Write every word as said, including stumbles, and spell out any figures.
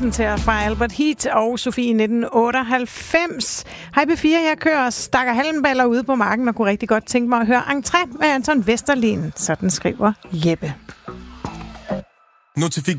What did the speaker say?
Listen til fra Albert Heat og Sofie nitten otteoghalvfems. Hej B fire, jeg kører stakker halmballer ude på marken og kunne rigtig godt tænke mig at høre Entré med Anton Vesterlin. Sådan skriver Jeppe. Notifikationer